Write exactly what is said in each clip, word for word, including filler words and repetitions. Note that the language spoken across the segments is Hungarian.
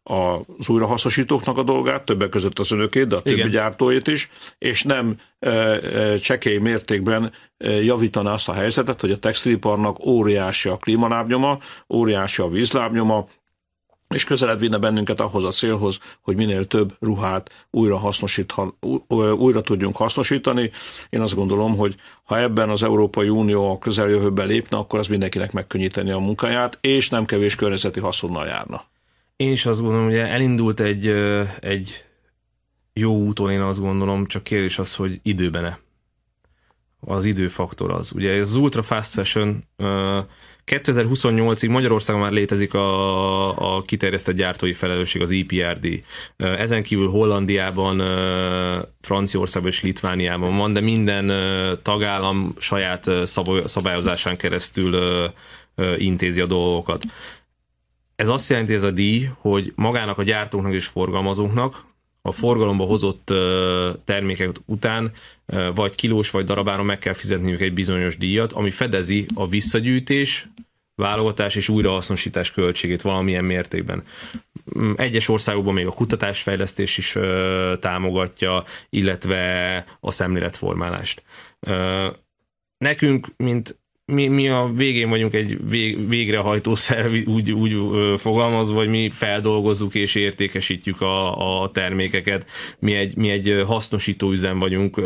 az újrahasznosítóknak a dolgát, többek között az önökét, de a többi Igen. gyártóit is, és nem csekély mértékben javítaná azt a helyzetet, hogy a textiliparnak óriási a klímalábnyoma, óriási a vízlábnyoma, és közelebb vinne bennünket ahhoz a célhoz, hogy minél több ruhát újra, újra tudjunk hasznosítani. Én azt gondolom, hogy ha ebben az Európai Unió a közeljövőben lépne, akkor az mindenkinek megkönnyíteni a munkáját, és nem kevés környezeti haszonnal járna. Én is azt gondolom, hogy elindult egy, egy jó úton, én azt gondolom, csak kérdés az, hogy időben-e. Az időfaktor az. Ugye ez az ultra fast fashion kétezer-huszonnyolcig Magyarországon már létezik a, a kiterjesztett gyártói felelősség, az I P R D. Ezen kívül Hollandiában, Franciaországban és Litvániában van, de minden tagállam saját szabályozásán keresztül intézi a dolgokat. Ez azt jelenti, ez a díj, hogy magának a gyártóknak és forgalmazóknak a forgalomba hozott termékek után vagy kilós, vagy darabáron meg kell fizetniük egy bizonyos díjat, ami fedezi a visszagyűjtés, válogatás és újrahasznosítás költségét valamilyen mértékben. Egyes országokban még a kutatásfejlesztés is támogatja, illetve a szemléletformálást. Nekünk, mint Mi, mi a végén vagyunk egy vég, végrehajtó szerv, úgy, úgy fogalmazva, hogy mi feldolgozzuk és értékesítjük a, a termékeket. Mi egy, mi egy hasznosító üzem vagyunk.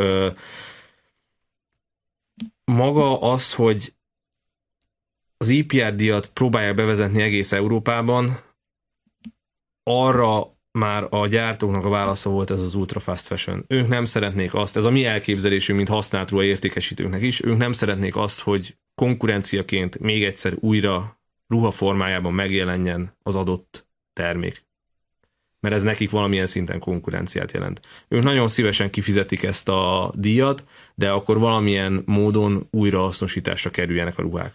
Maga az, hogy az I P R díjat próbálják bevezetni egész Európában, arra már a gyártóknak a válasza volt ez az ultra fast fashion. Ők nem szeretnék azt, ez a mi elképzelésünk, mint használt ruha értékesítőknek is, ők nem szeretnék azt, hogy konkurenciaként még egyszer újra ruha formájában megjelenjen az adott termék. Mert ez nekik valamilyen szinten konkurenciát jelent. Ők nagyon szívesen kifizetik ezt a díjat, de akkor valamilyen módon újrahasznosításra kerüljenek a ruhák.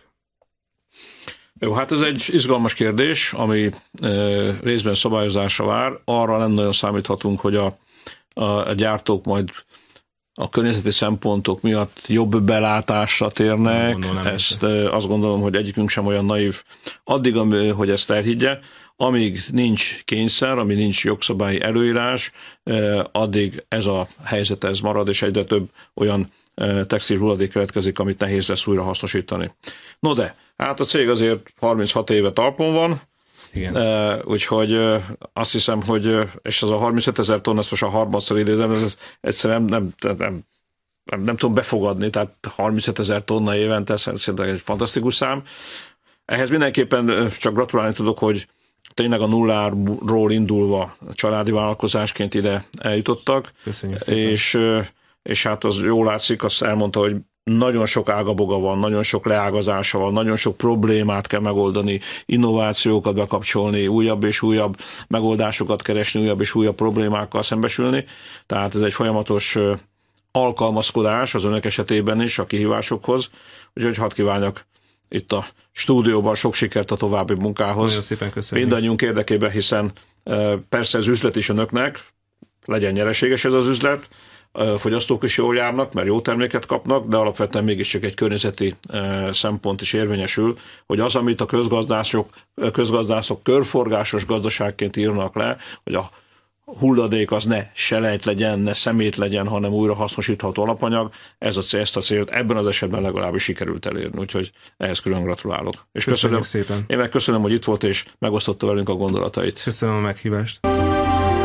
Jó, hát ez egy izgalmas kérdés, ami e, részben szabályozásra vár. Arra nem nagyon számíthatunk, hogy a, a, a gyártók majd a környezeti szempontok miatt jobb belátásra térnek. Gondolom, ezt e, azt gondolom, hogy egyikünk sem olyan naív addig, hogy ezt elhiggye. Amíg nincs kényszer, amíg nincs jogszabályi előírás, e, addig ez a helyzet ez marad, és egyre több olyan e, textil hulladék keletkezik, amit nehéz lesz újra hasznosítani. No de, hát a cég azért harminchat éve talpon van, igen. Uh, úgyhogy uh, azt hiszem, hogy, uh, és az a harmincötezer tonna, ezt most a harmadszor idézem, ez, ez egyszerűen nem, nem, nem, nem, nem tudom befogadni, tehát harmincötezer tonna évente, szerintem egy fantasztikus szám. Ehhez mindenképpen uh, csak gratulálni tudok, hogy tényleg a nulláról indulva családi vállalkozásként ide eljutottak. Köszönjük szépen. És, uh, és hát az jól látszik, azt elmondta, hogy nagyon sok ágaboga van, nagyon sok leágazása van, nagyon sok problémát kell megoldani, innovációkat bekapcsolni, újabb és újabb megoldásokat keresni, újabb és újabb problémákkal szembesülni. Tehát ez egy folyamatos alkalmazkodás az önök esetében is a kihívásokhoz. Úgyhogy hadd kívánjak itt a stúdióban sok sikert a további munkához. Nagyon szépen köszönjük. Mindannyiunk érdekében, hiszen persze az üzlet is önöknek, legyen nyereséges ez az üzlet, fogyasztók is jól járnak, mert jó terméket kapnak, de alapvetően mégiscsak egy környezeti szempont is érvényesül, hogy az, amit a közgazdászok, közgazdászok körforgásos gazdaságként írnak le, hogy a hulladék az ne selejt legyen, ne szemét legyen, hanem újra hasznosítható alapanyag, ez a cél, ezt a célt ebben az esetben legalábbis sikerült elérni, úgyhogy ehhez külön gratulálok. És köszönöm, szépen. Én meg köszönöm, hogy itt volt és megosztotta velünk a gondolatait. Köszönöm a meghívást.